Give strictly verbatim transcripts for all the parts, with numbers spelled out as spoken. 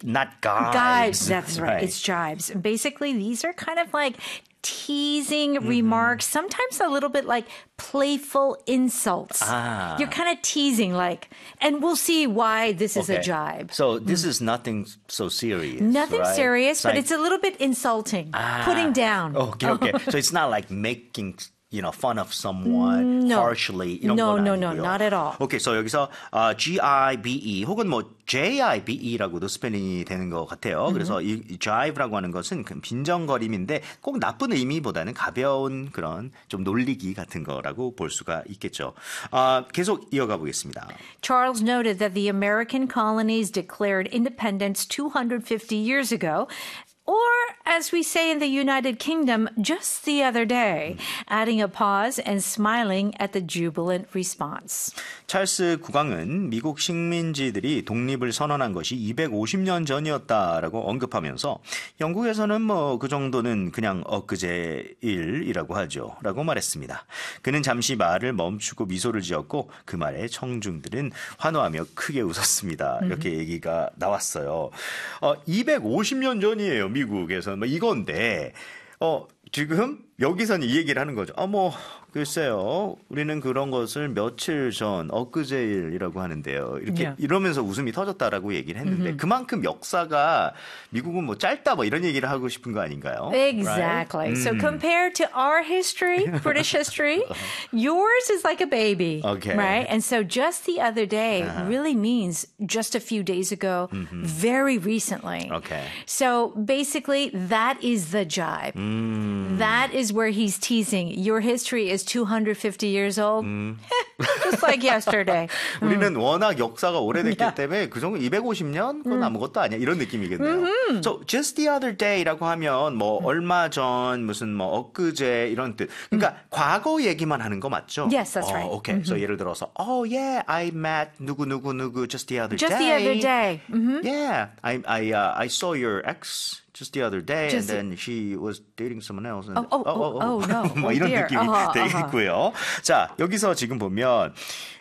not gibes. Gibes, that's right. right. It's jibes. And basically, these are kind of like teasing mm-hmm. remarks, sometimes a little bit like playful insults. Ah. You're kind of teasing, like, and we'll see why this is okay. a jibe. So this mm. is nothing so serious. Nothing right? serious, it's but like, it's a little bit insulting, ah. putting down. Okay, okay. So it's not like making you know, fun of someone no. harshly 이런 no, 건 no, 아니고요. no, not at all. Okay, so 여기서 uh, G-I-B-E 혹은 뭐 J-I-B-E라고도 스펠링이 되는 것 같아요. Mm-hmm. 그래서 이 jive라고 하는 것은 빈정거림인데 꼭 나쁜 의미보다는 가벼운 그런 좀 놀리기 같은 거라고 볼 수가 있겠죠. Uh, 계속 이어가 보겠습니다. Charles noted that the American colonies declared independence two hundred fifty years ago. Or, as we say in the United Kingdom, just the other day, adding a pause and smiling at the jubilant response. 찰스 국왕은 미국 식민지들이 독립을 선언한 것이 이백오십 년 전이었다라고 언급하면서 영국에서는 뭐 그 정도는 그냥 엊그제 일이라고 하죠. 라고 말했습니다. 그는 잠시 말을 멈추고 미소를 지었고 그 말에 청중들은 환호하며 크게 웃었습니다. 이렇게 얘기가 나왔어요. 어, 이백오십 년 전이에요. 미국에서 뭐 이건데 어 지금 여기서는 이 얘기를 하는 거죠. 아 뭐 글쎄요. 우리는 그런 것을 며칠 전 엊그제일이라고 하는데요. 이렇게 yeah. 이러면서 웃음이 터졌다라고 얘기를 했는데 mm-hmm. 그만큼 역사가 미국은 뭐 짧다 뭐 이런 얘기를 하고 싶은 거 아닌가요? Exactly. Right? So 음. compared to our history, British history, yours is like a baby. Okay. Right? And so just the other day uh-huh. really means just a few days ago, mm-hmm. very recently. Okay. So basically that is the jibe. Mm. That is where he's teasing. Your history is two hundred fifty years old. Mm. Just like yesterday. 우리는 음. 워낙 역사가 오래됐기 yeah. 때문에 그 정도 이백오십 년? 그건 음. 아무것도 아니야. 이런 느낌이겠네요. Mm-hmm. So just the other day라고 하면 뭐 mm. 얼마 전 무슨 뭐 엊그제 이런 뜻. 그러니까 mm. 과거 얘기만 하는 거 맞죠? Yes, that's 어, right. Okay. Mm-hmm. So 예를 들어서 oh yeah, I met 누구 누구 누구 just the other just day. Just the other day. Mm-hmm. Yeah, I I uh, I saw your ex just the other day, just and then she was dating someone else. And, oh, oh, oh, oh, oh, no. 뭐 oh, 이런 dear. 느낌이 uh-huh, 되겠고요. uh-huh. 자, 여기서 지금 보면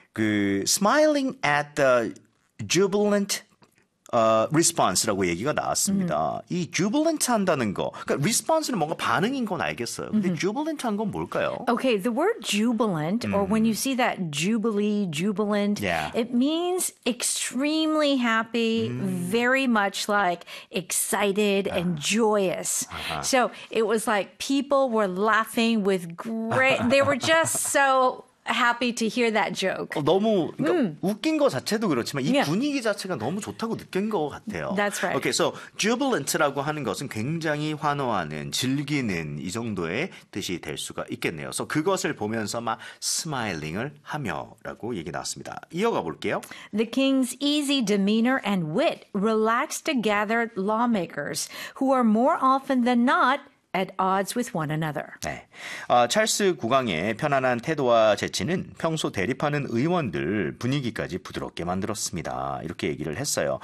그 smiling at the jubilant uh, response라고 얘기가 나왔습니다. 음. 이 jubilant 한다는 거, 그러니까 response는 뭔가 반응인 건 알겠어요. 근데 mm-hmm. jubilant 한 건 뭘까요? Okay, the word jubilant, mm. or when you see that jubilee, jubilant, yeah. it means extremely happy, mm. very much like excited uh. and joyous. Uh-huh. So it was like people were laughing with great, they were just so happy to hear that joke. 어, 너무 그러니까 음. 웃긴 거 자체도 그렇지만 이 yeah. 분위기 자체가 너무 좋다고 느낀 것 같아요. That's right. Okay, so jubilant라고 하는 것은 굉장히 환호하는, 즐기는 이 정도의 뜻이 될 수가 있겠네요. 그래서 그것을 보면서 막 smiling을 하며라고 얘기 나왔습니다. 이어가 볼게요. The king's easy demeanor and wit relaxed the gathered lawmakers who are more often than not at odds with one another. 네. 어, 찰스 국왕의 편안한 태도와 재치는 평소 대립하는 의원들 분위기까지 부드럽게 만들었습니다. 이렇게 얘기를 했어요.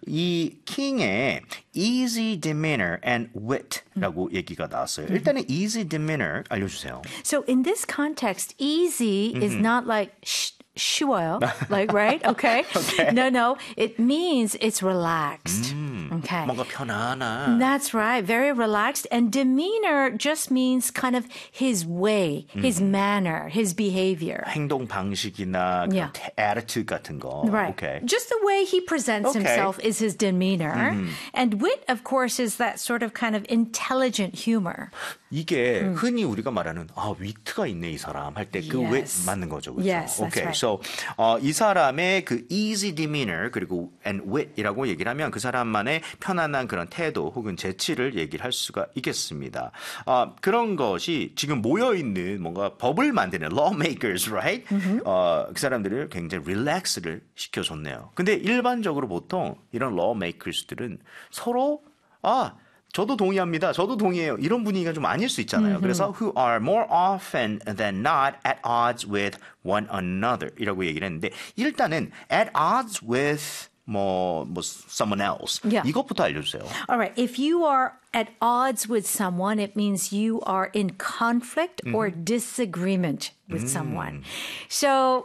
이 킹의 easy demeanor and wit라고 mm. 얘기가 나왔어요. 일단은 easy demeanor 알려주세요. So in this context, easy mm-hmm. is not like sh- 쉬워요, like, right? Okay. okay. No, no. It means it's relaxed. 음, okay. 뭔가 편안한. That's right. Very relaxed. And demeanor just means kind of his way, 음. his manner, his behavior. 행동 방식이나 yeah. attitude 같은 거. Right. Okay. Just the way he presents okay. himself is his demeanor. 음. And wit, of course, is that sort of kind of intelligent humor. 이게 음. 흔히 우리가 말하는 아 위트가 있네 이 사람 할 때 그 yes. wit 맞는 거죠, 그렇죠? Yes, that's okay, right. so 어, 이 사람의 그 easy demeanor 그리고 and wit이라고 얘기를 하면 그 사람만의 편안한 그런 태도 혹은 재치를 얘기를 할 수가 있겠습니다. 어, 그런 것이 지금 모여 있는 뭔가 법을 만드는 lawmakers, right? Mm-hmm. 어, 그 사람들을 굉장히 relax를 시켜줬네요. 근데 일반적으로 보통 이런 lawmakers들은 서로 아 저도 동의합니다. 저도 동의해요. 이런 분위기가 좀 아닐 수 있잖아요. Mm-hmm. 그래서 who are more often than not at odds with one another 이라고 얘기를 했는데 일단은 at odds with 뭐, 뭐 someone else. Yeah. 이것부터 알려주세요. All right. If you are at odds with someone, it means you are in conflict mm-hmm. or disagreement with mm. someone. So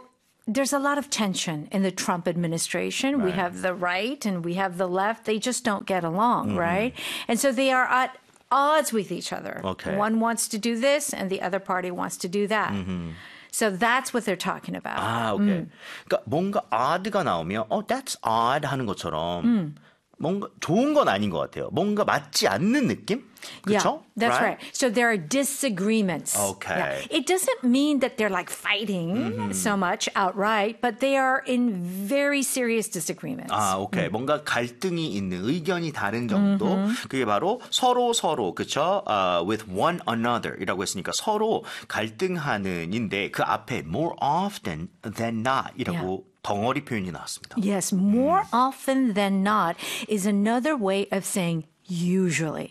there's a lot of tension in the Trump administration. We have the right and we have the left. They just don't get along, right? And so they are at odds with each other. Okay. One wants to do this and the other party wants to do that. So that's what they're talking about. 아, 오케이. 그러니까 뭔가 odd가 나오면 어, that's odd 하는 것처럼 뭔가 좋은 건 아닌 것 같아요. 뭔가 맞지 않는 느낌? Yeah, 그렇죠? that's right. So there are disagreements. Okay. Yeah. It doesn't mean that they're like fighting so much outright, but they are in very serious disagreements. 아, 오케이. 뭔가 갈등이 있는 의견이 다른 정도. 그게 바로 서로 서로 그렇죠? Uh, with one another이라고 했으니까 서로 갈등하는인데 그 앞에 more often than not이라고 덩어리 표현이 나왔습니다. Yes, more often than not is another way of saying usually.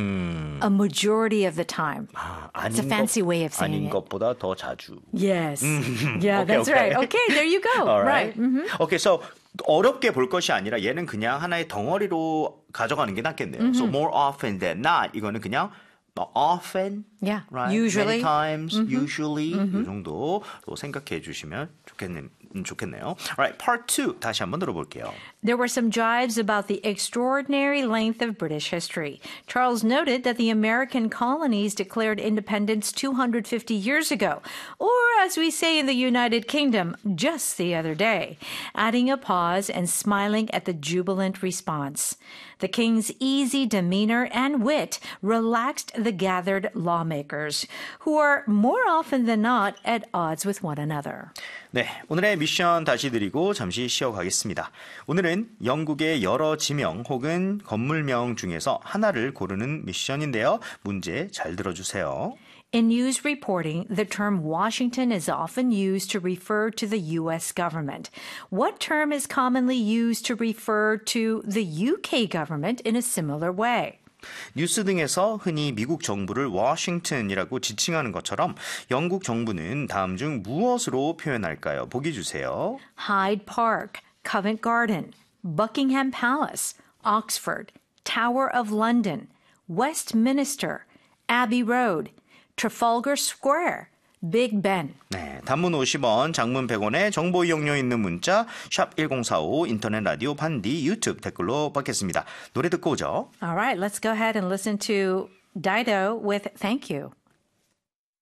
A majority of the time. 아, It's a fancy 것, way of saying 아닌 it. 것보다 더 자주. Yes. Yeah, Okay, that's okay. right. Okay, there you go. All Right. right. Okay, so 어렵게 볼 것이 아니라 얘는 그냥 하나의 덩어리로 가져가는 게 낫겠네요. So more often than not 이거는 그냥 often, Yeah, right? usually. many times, usually 이 정도로 생각해 주시면 좋겠네, 좋겠네요. Alright, part two 다시 한번 들어볼게요. There were some jibes about the extraordinary length of British history. Charles noted that the American colonies declared independence two hundred fifty years ago, or as we say in the United Kingdom, just the other day, adding a pause and smiling at the jubilant response. The king's easy demeanor and wit relaxed the gathered lawmakers, who are more often than not at odds with one another. 네, 오늘의 미션 다시 드리고 잠시 쉬어가겠습니다. 오늘은 영국의 여러 지명 혹은 건물명 중에서 하나를 고르는 미션인데요. 문제 잘 들어주세요. In news reporting, the term Washington is often used to refer to the U S government. What term is commonly used to refer to the U K government in a similar way? 뉴스 등에서 흔히 미국 정부를 워싱턴이라고 지칭하는 것처럼 영국 정부는 다음 중 무엇으로 표현할까요? 보기 주세요. Hyde Park, Covent Garden, Buckingham Palace, Oxford, Tower of London, Westminster, Abbey Road, Trafalgar Square, Big Ben. 네, 단문 오십 원, 장문 백 원의 정보 이용료 있는 문자 샵 일공사오 인터넷 라디오 반디 유튜브 댓글로 받겠습니다. 노래 듣고 오죠. All right, let's go ahead and listen to Dido with Thank You.